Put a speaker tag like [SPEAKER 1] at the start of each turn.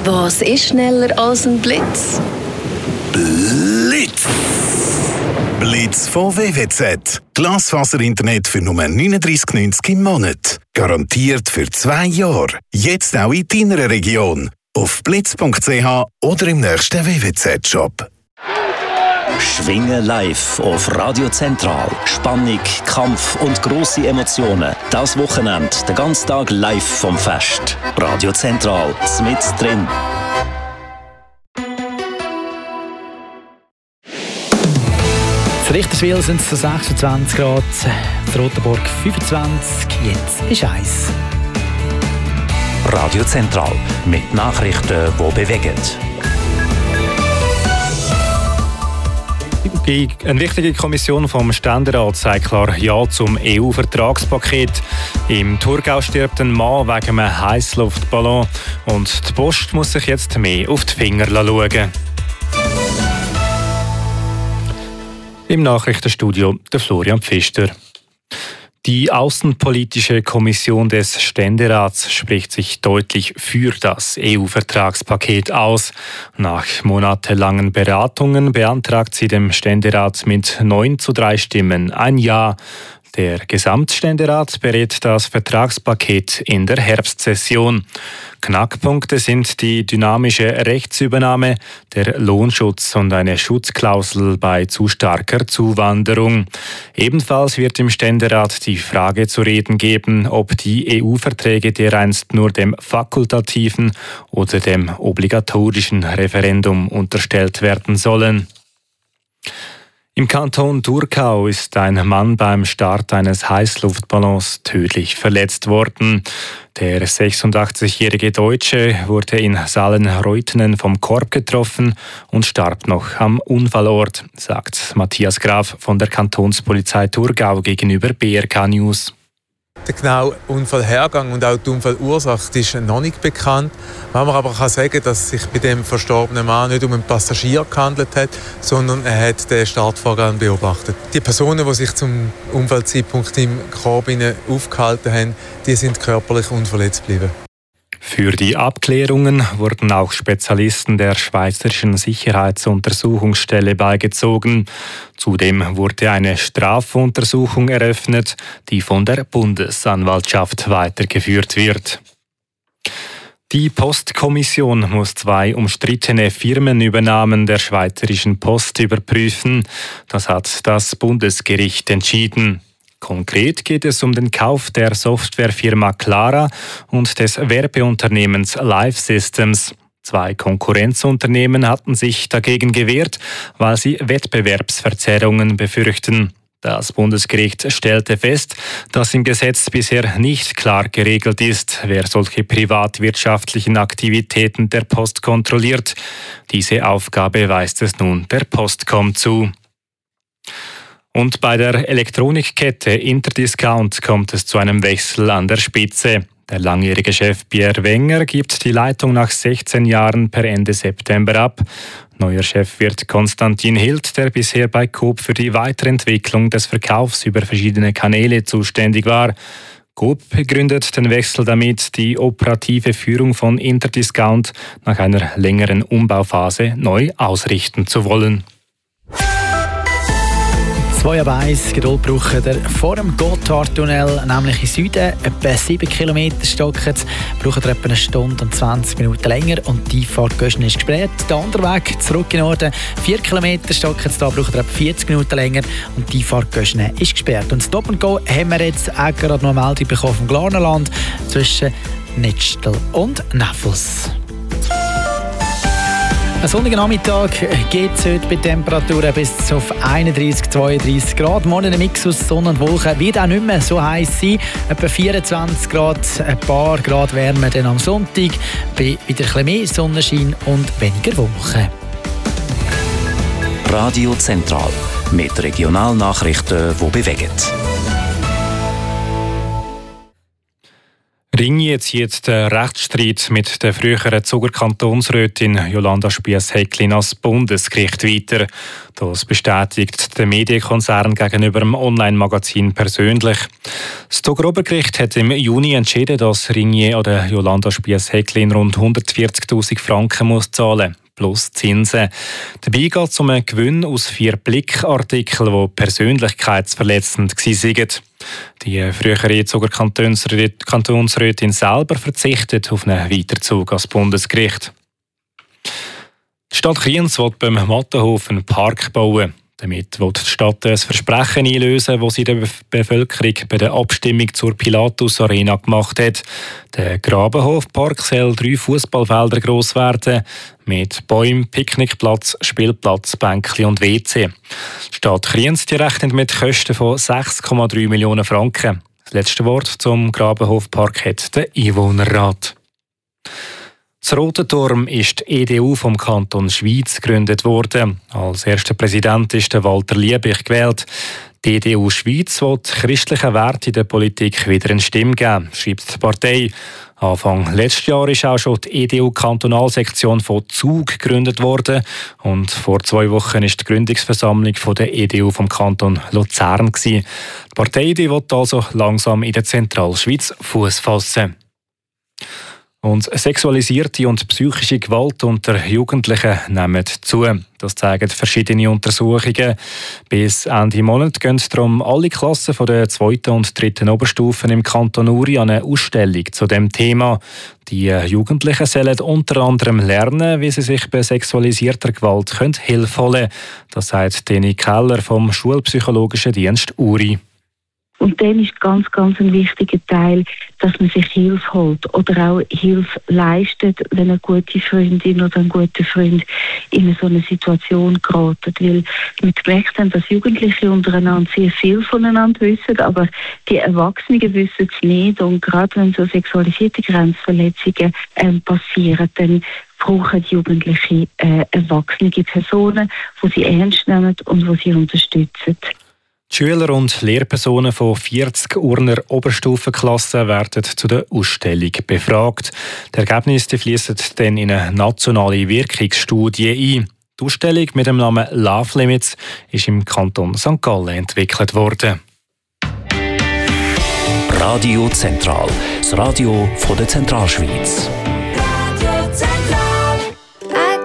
[SPEAKER 1] Was ist schneller als ein Blitz?
[SPEAKER 2] Blitz! Blitz von WWZ. Glasfaser-Internet für nur 39,90 im Monat. Garantiert für 2 Jahre. Jetzt auch in deiner Region. Auf blitz.ch oder im nächsten WWZ-Shop.
[SPEAKER 3] Schwingen live auf Radio Zentral. Spannung, Kampf und grosse Emotionen. Das Wochenende, den ganzen Tag live vom Fest. Radio Zentral, mit drin.
[SPEAKER 4] In Richterswil sind es 26 Grad, in Rotenburg 25, jetzt ist Eis.
[SPEAKER 3] Radio Zentral, mit Nachrichten, die bewegen.
[SPEAKER 5] Eine wichtige Kommission vom Ständerat sagt klar Ja zum EU-Vertragspaket. Im Thurgau stirbt ein Mann wegen einem Heissluftballon und die Post muss sich jetzt mehr auf die Finger schauen. Im Nachrichtenstudio der Florian Pfister. Die Außenpolitische Kommission des Ständerats spricht sich deutlich für das EU-Vertragspaket aus. Nach monatelangen Beratungen beantragt sie dem Ständerat mit 9:3 Stimmen ein Ja. Der Gesamtständerat berät das Vertragspaket in der Herbstsession. Knackpunkte sind die dynamische Rechtsübernahme, der Lohnschutz und eine Schutzklausel bei zu starker Zuwanderung. Ebenfalls wird im Ständerat die Frage zu reden geben, ob die EU-Verträge dereinst nur dem fakultativen oder dem obligatorischen Referendum unterstellt werden sollen. Im Kanton Thurgau ist ein Mann beim Start eines Heißluftballons tödlich verletzt worden. Der 86-jährige Deutsche wurde in Sallenreutenen vom Korb getroffen und starb noch am Unfallort, sagt Matthias Graf von der Kantonspolizei Thurgau gegenüber BRK News.
[SPEAKER 6] Der genaue Unfallhergang und auch die Unfallursache ist noch nicht bekannt. Was man aber sagen kann, dass es sich bei dem verstorbenen Mann nicht um einen Passagier gehandelt hat, sondern er hat den Startvorgang beobachtet. Die Personen, die sich zum Unfallzeitpunkt im Korb aufgehalten haben, die sind körperlich unverletzt geblieben.
[SPEAKER 5] Für die Abklärungen wurden auch Spezialisten der Schweizerischen Sicherheitsuntersuchungsstelle beigezogen. Zudem wurde eine Strafuntersuchung eröffnet, die von der Bundesanwaltschaft weitergeführt wird. Die Postkommission muss 2 umstrittene Firmenübernahmen der Schweizerischen Post überprüfen. Das hat das Bundesgericht entschieden. Konkret geht es um den Kauf der Softwarefirma Clara und des Werbeunternehmens Live Systems. 2 Konkurrenzunternehmen hatten sich dagegen gewehrt, weil sie Wettbewerbsverzerrungen befürchten. Das Bundesgericht stellte fest, dass im Gesetz bisher nicht klar geregelt ist, wer solche privatwirtschaftlichen Aktivitäten der Post kontrolliert. Diese Aufgabe weist es nun der Postcom zu. Und bei der Elektronikkette Interdiscount kommt es zu einem Wechsel an der Spitze. Der langjährige Chef Pierre Wenger gibt die Leitung nach 16 Jahren per Ende September ab. Neuer Chef wird Konstantin Hild, der bisher bei Coop für die Weiterentwicklung des Verkaufs über verschiedene Kanäle zuständig war. Coop begründet den Wechsel damit, die operative Führung von Interdiscount nach einer längeren Umbauphase neu ausrichten zu wollen.
[SPEAKER 4] 2 ab 1 Geduld brauchen ihr vor dem Gotthardtunnel, nämlich im Süden, etwa 7 Kilometer stocken. Braucht ihr etwa 1 Stunde und 20 Minuten länger und die Fahrt ist gesperrt. Der andere Weg zurück in den Norden, 4 Kilometer stocken, da braucht ihr etwa 40 Minuten länger und die Fahrt ist gesperrt. Und Stop and Go haben wir jetzt auch gerade noch eine Meldung bekommen vom Glarnerland zwischen Nitstel und Näffels. Ein sonniger Nachmittag geht es heute bei Temperaturen bis auf 31, 32 Grad. Morgen ein Mix aus Sonne und Wolken wird auch nicht mehr so heiß sein. Etwa 24 Grad, ein paar Grad wärmer dann am Sonntag. Bei wieder ein bisschen mehr Sonnenschein und weniger Wolken.
[SPEAKER 3] Radio Zentral mit Regionalnachrichten, die bewegen.
[SPEAKER 5] Ringier zieht den Rechtsstreit mit der früheren Zuger Kantonsrätin Jolanda Spiess-Häcklin ans Bundesgericht weiter. Das bestätigt der Medienkonzern gegenüber dem Online-Magazin persönlich. Das Zuger Obergericht hat im Juni entschieden, dass Ringier oder Jolanda Spiess-Häcklin rund 140'000 Franken zahlen muss. Plus Zinsen. Dabei geht es um einen Gewinn aus 4 Blickartikeln, die persönlichkeitsverletzend waren. Die frühere Zuger Kantonsrätin selber verzichtet auf einen Weiterzug ans Bundesgericht. Die Stadt Kriens will beim Mattenhof einen Park bauen. Damit will die Stadt ein Versprechen einlösen, das sie der Bevölkerung bei der Abstimmung zur Pilatus Arena gemacht hat. Der Grabenhofpark soll 3 Fußballfelder gross werden, mit Bäumen, Picknickplatz, Spielplatz, Bänkli und WC. Die Stadt Kriens rechnet mit Kosten von 6,3 Millionen Franken. Das letzte Wort zum Grabenhofpark hat der Einwohnerrat. Das Rote Turm ist die EDU vom Kanton Schwyz gegründet worden. Als erster Präsident ist Walter Liebig gewählt. Die EDU Schwyz will christlichen Werten in der Politik wieder eine Stimme geben, schreibt die Partei. Anfang letztes Jahr ist auch schon die EDU-Kantonalsektion von Zug gegründet worden. Und vor 2 Wochen ist die Gründungsversammlung von der EDU vom Kanton Luzern gewesen. Die Partei will also langsam in der Zentralschweiz Fuß fassen. Und sexualisierte und psychische Gewalt unter Jugendlichen nehmen zu. Das zeigen verschiedene Untersuchungen. Bis Ende Monat gehen darum alle Klassen von der 2. und 3. Oberstufen im Kanton Uri an eine Ausstellung zu dem Thema. Die Jugendlichen sollen unter anderem lernen, wie sie sich bei sexualisierter Gewalt Hilfe holen können. Das sagt Deni Keller vom Schulpsychologischen Dienst Uri.
[SPEAKER 7] Und dann ist ganz ein wichtiger Teil, dass man sich Hilfe holt oder auch Hilfe leistet, wenn eine gute Freundin oder ein guter Freund in so eine Situation geraten. Weil wir gemerkt haben, dass Jugendliche untereinander sehr viel voneinander wissen, aber die Erwachsenen wissen es nicht. Und gerade wenn so sexualisierte Grenzverletzungen passieren, dann brauchen die Jugendlichen erwachsene Personen, die sie ernst nehmen und die sie unterstützen.
[SPEAKER 5] Die Schüler und Lehrpersonen von 40 Urner Oberstufenklassen werden zu der Ausstellung befragt. Die Ergebnisse fließen dann in eine nationale Wirkungsstudie ein. Die Ausstellung mit dem Namen Love Limits ist im Kanton St. Gallen entwickelt worden.
[SPEAKER 3] Radio Zentral, das Radio von der Zentralschweiz.